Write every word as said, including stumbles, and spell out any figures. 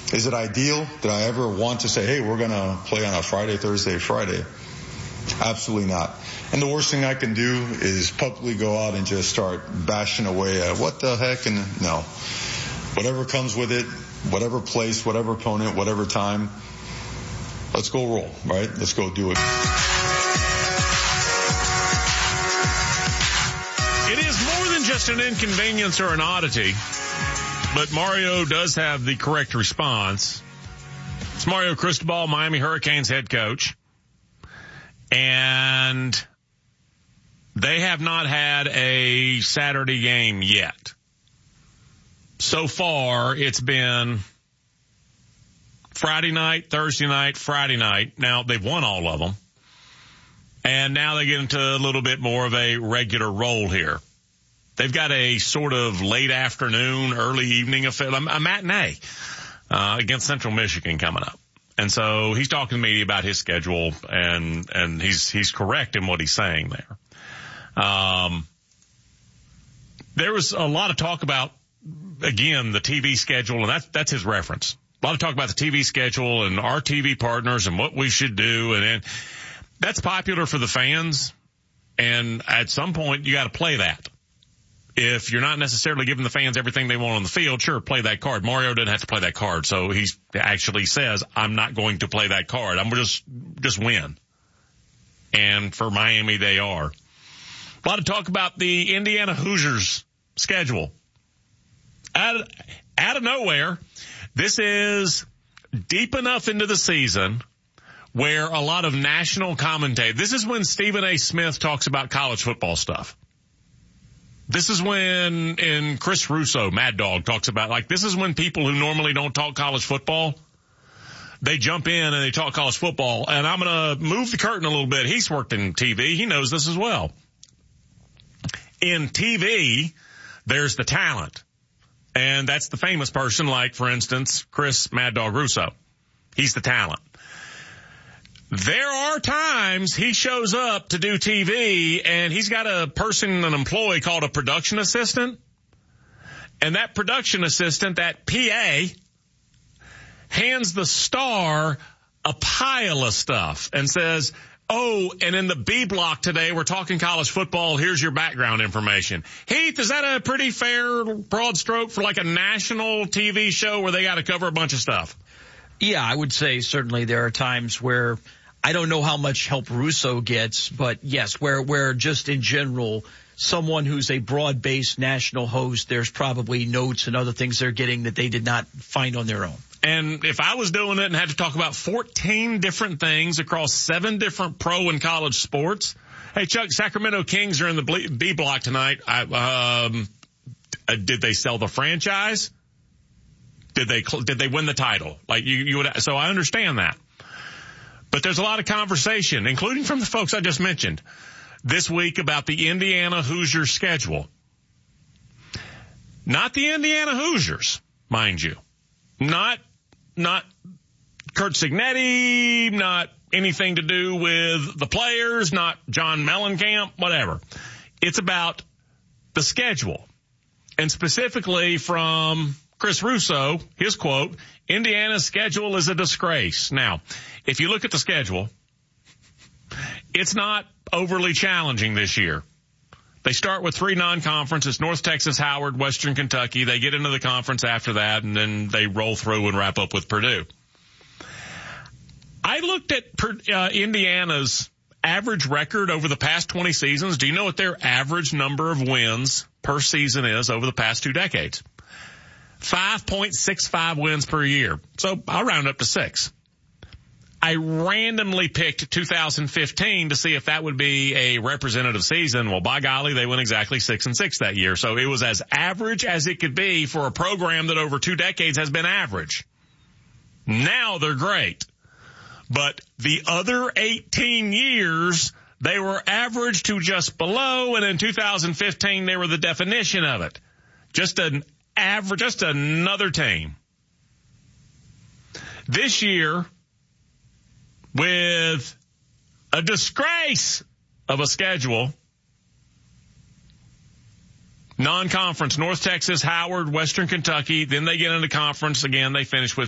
Is it ideal? Did I ever want to say, hey, we're going to play on a Friday, Thursday, Friday? Absolutely not. And the worst thing I can do is publicly go out and just start bashing away at what the heck, and no. Whatever comes with it, whatever place, whatever opponent, whatever time, let's go roll, right? Let's go do it. It is more than just an inconvenience or an oddity, but Mario does have the correct response. It's Mario Cristobal, Miami Hurricanes head coach, and they have not had a Saturday game yet. So far, it's been Friday night, Thursday night, Friday night. Now, they've won all of them. And now they get into a little bit more of a regular role here. They've got a sort of late afternoon, early evening affair, a matinee uh, against Central Michigan coming up. And so he's talking to me about his schedule, and and he's he's correct in what he's saying there. Um, there was a lot of talk about, again, the T V schedule, and that's, that's his reference. A lot of talk about the T V schedule and our T V partners and what we should do. And, and that's popular for the fans. And at some point, you got to play that. If you're not necessarily giving the fans everything they want on the field, sure, play that card. Mario doesn't have to play that card. So he actually says, I'm not going to play that card. I'm just, just win. And for Miami, they are. A lot of talk about the Indiana Hoosiers schedule. Out of, out of nowhere, this is deep enough into the season where a lot of national commentators, this is when Stephen A. Smith talks about college football stuff. This is when, and Chris Russo, Mad Dog, talks about, like, this is when people who normally don't talk college football, they jump in and they talk college football. And I'm going to move the curtain a little bit. He's worked in T V. He knows this as well. In T V, there's the talent. And that's the famous person, like, for instance, Chris Mad Dog Russo. He's the talent. There are times he shows up to do T V, and he's got a person, an employee called a production assistant. And that production assistant, that P A, hands the star a pile of stuff and says, oh, and in the B block today, we're talking college football. Here's your background information. Heath, is that a pretty fair broad stroke for like a national T V show where they got to cover a bunch of stuff? Yeah, I would say certainly there are times where I don't know how much help Russo gets, but yes, where, where just in general, someone who's a broad-based national host, there's probably notes and other things they're getting that they did not find on their own. And if I was doing it and had to talk about fourteen different things across seven different pro and college sports, hey, Chuck, Sacramento Kings are in the B block tonight. I, um, did they sell the franchise? Did they, did they win the title? Like you, you would, so I understand that. But there's a lot of conversation, including from the folks I just mentioned this week about the Indiana Hoosiers schedule. Not the Indiana Hoosiers, mind you. Not, not Kurt Cignetti, not anything to do with the players, not John Mellencamp, whatever. It's about the schedule. And specifically from Chris Russo, his quote, Indiana's schedule is a disgrace. Now, if you look at the schedule, it's not overly challenging this year. They start with three non-conferences, North Texas, Howard, Western Kentucky. They get into the conference after that, and then they roll through and wrap up with Purdue. I looked at uh, Indiana's average record over the past twenty seasons. Do you know what their average number of wins per season is over the past two decades? five point six five wins per year. So I'll round up to six. I randomly picked two thousand fifteen to see if that would be a representative season. Well, by golly, they went exactly six and six that year. So it was as average as it could be for a program that over two decades has been average. Now they're great. But the other eighteen years, they were average to just below. And in two thousand fifteen, they were the definition of it. Just an average, just another team. This year, with a disgrace of a schedule, non-conference, North Texas, Howard, Western Kentucky, then they get into conference again, they finish with